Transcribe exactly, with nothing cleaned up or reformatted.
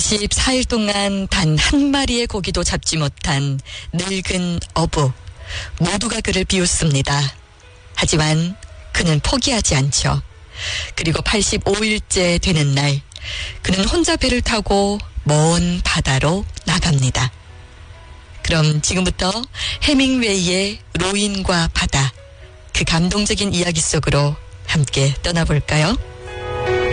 사십사 일 동안 단 한 마리의 고기도 잡지 못한 늙은 어부. 모두가 그를 비웃습니다. 하지만 그는 포기하지 않죠. 그리고 팔십오 일째 되는 날, 그는 혼자 배를 타고 먼 바다로 나갑니다. 그럼 지금부터 해밍웨이의 로인과 바다, 그 감동적인 이야기 속으로 함께 떠나볼까요?